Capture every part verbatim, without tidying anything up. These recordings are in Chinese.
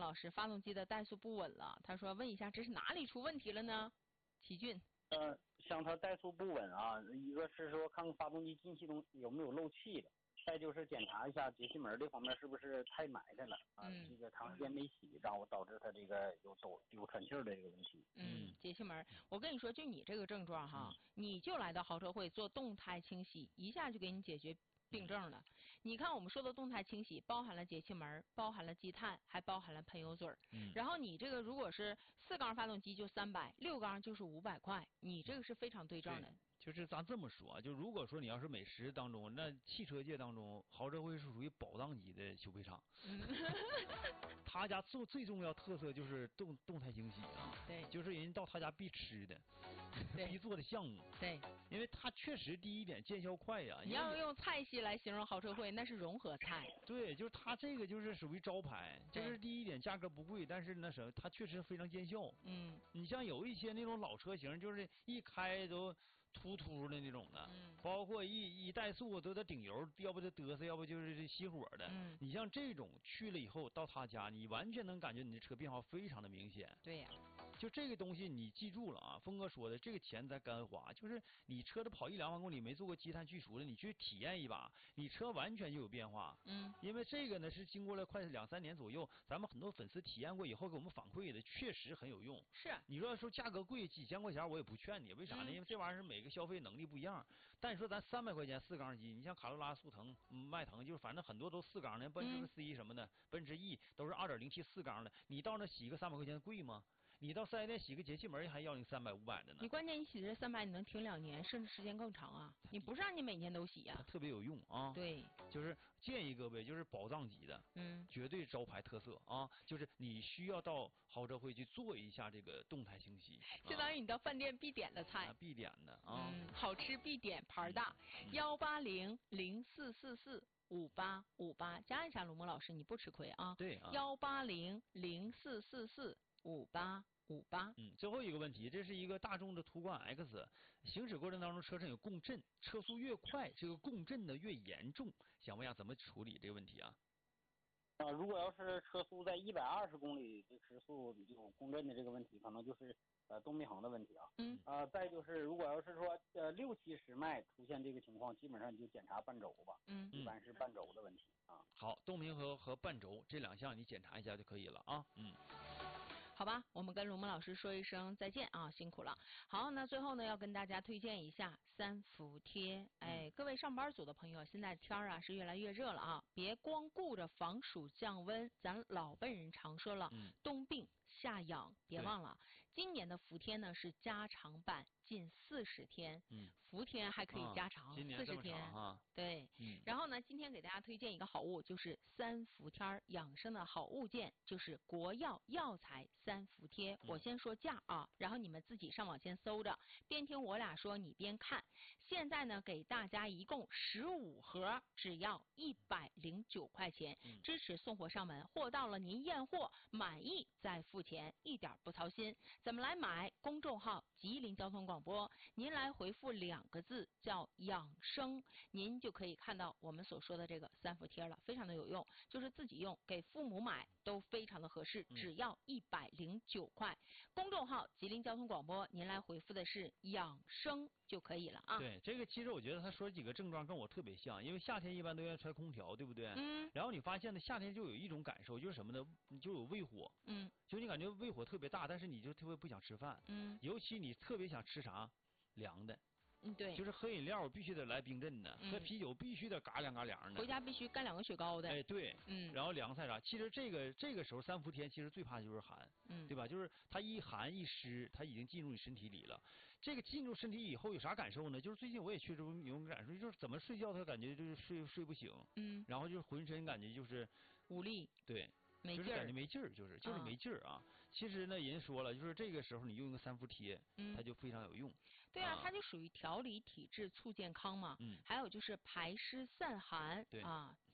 老师，发动机的怠速不稳了。他说问一下，这是哪里出问题了呢？奇骏。 呃，像它怠速不稳啊，一个是说看看发动机进气中有没有漏气的，再就是检查一下节气门这方面是不是太埋汰了啊，嗯、这个长时间没洗，然后导致它这个有抖有喘气儿的这个问题。 嗯，节气门，我跟你说，就你这个症状哈，嗯、你就来到豪车会做动态清洗，一下就给你解决病症了。你看我们说的动态清洗，包含了节气门，包含了积碳，还包含了喷油嘴儿。嗯。然后你这个如果是四缸发动机就三百，六缸就是五百块，你这个是非常对症的。 就是咱这么说啊，就如果说你要是美食当中，那汽车界当中，豪车会是属于保障级的修配厂。嗯。他家最最重要特色就是动动态清洗啊， 对， 就是人到他家必吃的，必做的项目。 对， 因为他确实第一点见效快呀。 你要用菜系来形容豪车会，那是融合菜。 对，就是他这个就是属于招牌，就是第一点价格不贵，但是那什么，它确实非常见效。嗯，你像有一些那种老车型，就是一开都突突的那种的，嗯，包括一一怠速都得顶油，要不就嘚瑟，要不就是熄火的。嗯，你像这种去了以后到他家，你完全能感觉你的车变化非常的明显。 对呀、 啊，就这个东西你记住了啊，峰哥说的，这个钱咱干花，就是你车子跑一两万公里没做过积碳去除的，你去体验一把，你车完全就有变化。嗯，因为这个呢是经过了快两三年左右，咱们很多粉丝体验过以后给我们反馈的，确实很有用。 是， 你说说价格贵几千块钱，我也不劝你，为啥呢？嗯、因为这玩意儿是每个消费能力不一样。但你说咱三百块钱四缸机，你像卡罗拉、速腾、迈腾，就是反正很多都四缸的，奔驰 C 什么的，嗯、奔驰 E 都是二点零 T 四缸的，你到那洗个三百块钱贵吗？你到四 S 店洗个节气门还要你三百五百的呢。 你关键你洗这三百，你能停两年，甚至时间更长啊！你不是让你每年都洗呀、啊？ 特别有用啊！ 对， 就是建议各位，就是保障级的，嗯，绝对招牌特色啊！就是你需要到豪车会去做一下这个动态清洗， 相当于你到饭店必点的菜， 啊、必点的啊、 嗯，好吃必点，牌大，幺八零零四四四。五八五八加一下，鲁蒙老师，你不吃亏啊！ 对啊， 幺八零零四四四五八五八。 嗯，最后一个问题，这是一个大众的途观 X， 行驶过程当中车上有共振，车速越快，这个共振呢越严重，想问一下怎么处理这个问题啊？ 啊，如果要是车速在一百二十公里的时速有共振的这个问题，可能就是呃动力横的问题啊。嗯。啊、呃，再就是如果要是说呃六七十迈出现这个情况，基本上你就检查半轴吧。嗯。一般是半轴的问题啊。 好，动平和和半轴这两项你检查一下就可以了啊。嗯。 好吧，我们跟龙蒙老师说一声再见啊，辛苦了。好，那最后呢，要跟大家推荐一下三伏贴。哎，嗯、各位上班族的朋友，现在天儿啊是越来越热了啊，别光顾着防暑降温，咱老辈人常说了，嗯、冬病夏养，别忘了，今年的伏贴呢是加长版，近四十天。嗯，伏贴还可以加长四十天啊。 对，嗯。然后呢，今天给大家推荐一个好物，就是三伏天养生的好物件，就是国药药材三伏贴。我先说价啊，然后你们自己上网先搜着，边听我俩说你边看。现在呢，给大家一共十五盒，只要一百零九块钱，嗯、支持送货上门，货到了您验货满意再付钱，一点不操心。怎么来买？公众号吉林交通广播，您来回复两个字叫养生，您就可以看到我们所说的这个三伏贴了，非常的有用，就是自己用给父母买都非常的合适，只要一百零九块。公众号吉林交通广播，您来回复的是养生就可以了啊。 对，这个其实我觉得他说几个症状跟我特别像，因为夏天一般都要吹空调，对不对？嗯。然后你发现呢，夏天就有一种感受，就是什么呢？就有胃火。嗯。就你感觉胃火特别大，但是你就特别不想吃饭。嗯。尤其你特别想吃啥？凉的。 嗯，对。 就是喝饮料必须得来冰镇的，嗯、喝啤酒必须得嘎凉嘎凉的。 回家必须干两个雪糕的。 哎，对。嗯。然后凉菜啥？其实这个这个时候三伏天其实最怕的就是寒。嗯。对吧？就是它一寒一湿，它已经进入你身体里了。这个进入身体以后有啥感受呢？就是最近我也确实有种感受，就是怎么睡觉他感觉就是睡睡不醒。嗯。然后就是浑身感觉就是无力。 对。 没就是感觉没劲儿，就是就是没劲儿啊。其实呢，人说了，就是这个时候你用一个三伏贴，嗯，它就非常有用。 对啊，它就属于调理体质、促健康嘛。嗯。还有就是排湿散寒。 对啊，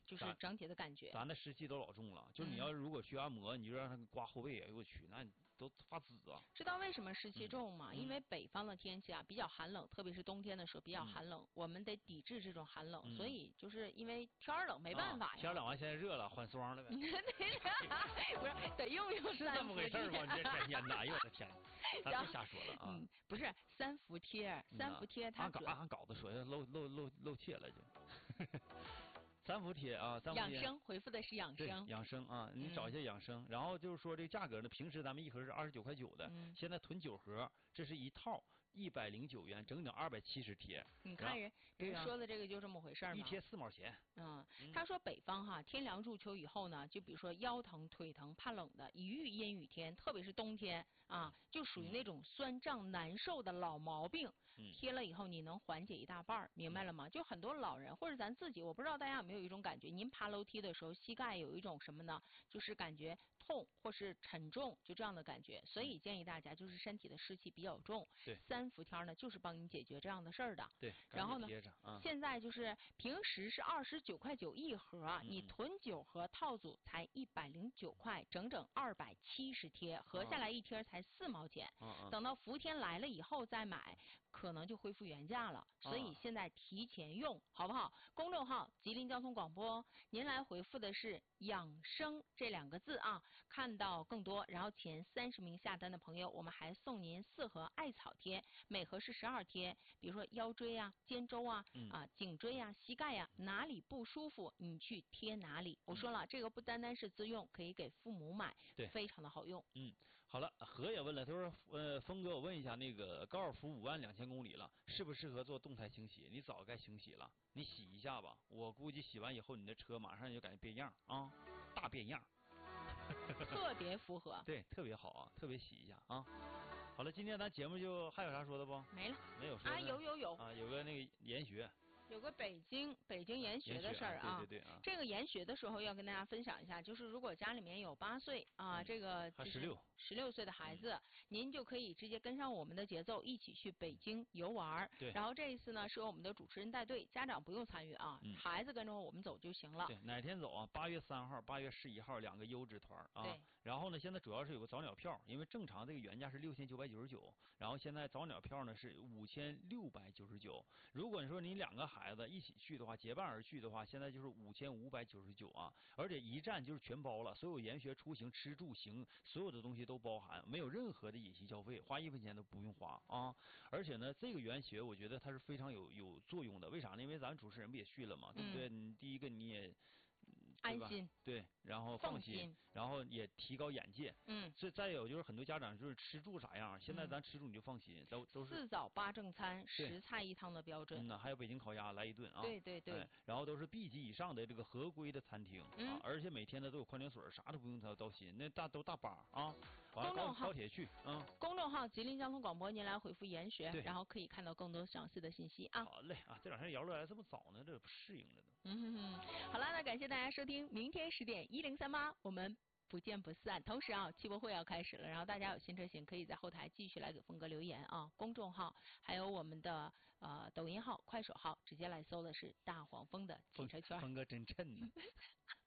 就是整体的感觉。 咱的湿气都老重了，就是你要如果去按摩，你就让他刮后背，哎呦我去，那都发紫啊。 知道为什么湿气重吗？ 嗯、 因为北方的天气啊比较寒冷，特别是冬天的时候比较寒冷，嗯、我们得抵制这种寒冷，嗯、所以就是因为天冷没办法呀。 啊、天冷完现在热了，换霜了呗。 不是得用用是这么回事吗？你这天天的，哎呦我的天，咱别瞎说了啊。 嗯，不是三伏贴，三伏贴它主要按稿子说漏漏漏漏怯了就。三伏贴啊，三伏贴。 养生回复的是养生。 养生啊，你找一些养生。嗯、然后就是说这个价格呢，平时咱们一盒是二十九块九的，嗯、现在囤九盒，这是一套一百零九元，整整二百七十贴。 你看人人说的这个就这么回事嘛。 一贴四毛钱。 嗯，他说北方哈天凉入秋以后呢，就比如说腰疼、腿疼、怕冷的，一遇阴雨天，特别是冬天啊，就属于那种酸胀难受的老毛病。嗯、贴了以后你能缓解一大半，明白了吗？就很多老人或者咱自己，我不知道大家有没有一种感觉，您爬楼梯的时候膝盖有一种什么呢？就是感觉痛或是沉重，就这样的感觉。所以建议大家就是身体的湿气比较重， 对， 三伏贴呢就是帮你解决这样的事儿的。 对， 然后呢， 啊、 现在就是平时是二十九块九一盒，嗯、你囤九盒套组才一百零九块，整整二百七十贴，合下来一贴才四毛钱。 嗯、 等到伏天来了以后再买，可能就恢复原价了。所以现在提前用，好不好？公众号吉林交通广播，您来回复的是养生这两个字啊，看到更多，然后前三十名下单的朋友，我们还送您四盒艾草贴，每盒是十二贴，比如说腰椎啊、肩周啊、 嗯、 啊颈椎啊、膝盖啊，哪里不舒服你去贴哪里。我说了，嗯、这个不单单是自用，可以给父母买， 对， 非常的好用。 嗯，好了，何也问了，他说呃，峰哥，我问一下，那个高尔夫五万两千公里了，适不适合做动态清洗？你早该清洗了，你洗一下吧，我估计洗完以后你的车马上就感觉变样啊，大变样。 特别符合。 对，特别好啊，特别洗一下啊。好了，今天咱节目就还有啥说的不？ 没了。 没有说的。 啊，有有有。 啊，有个那个研学。 有个北京北京研学的事儿啊，对对对啊。 这个研学的时候要跟大家分享一下，就是如果家里面有八岁啊， 嗯、 这个十六十六岁的孩子，嗯、您就可以直接跟上我们的节奏，一起去北京游玩。 对。 然后这一次呢，是由我们的主持人带队，家长不用参与啊， 嗯、 孩子跟着我们走就行了。 对，哪天走啊？八月三号、八月十一号两个优质团啊。 对。 然后呢，现在主要是有个早鸟票，因为正常这个原价是六千九百九十九，然后现在早鸟票呢是五千六百九十九。如果你说你两个孩子一起去的话，结伴而去的话，现在就是五千五百九十九啊，而且一站就是全包了，所有研学出行、吃住行所有的东西都包含，没有任何的隐形消费，花一分钱都不用花啊！而且呢，这个研学我觉得它是非常有有作用的，为啥呢？因为咱主持人不也去了嘛，对不对？ 嗯、 你第一个你也。 安心， 对，然后放心， 心然后也提高眼界。 嗯， 这再有就是很多家长就是吃住啥样，现在咱吃住你就放心，嗯、都都是四早八正餐，十菜一汤的标准。 嗯呐，还有北京烤鸭来一顿啊。 对对对、 哎。然后都是 B 级以上的这个合规的餐厅、 嗯、 啊，而且每天呢都有矿泉水，啥都不用操心，那大都大巴啊。 公众号高铁去，嗯。 公众号吉林交通广播，您来回复研学，然后可以看到更多详细的信息啊。 好嘞啊，这两天摇出来这么早呢，这不适应了都。 嗯哼哼，好了，那感谢大家收听，明天十点一零三八，我们不见不散。同时啊，汽博会要开始了，然后大家有新车型可以在后台继续来给峰哥留言啊。公众号还有我们的呃抖音号、快手号，直接来搜的是大黄蜂的汽车圈。 峰哥真衬呢。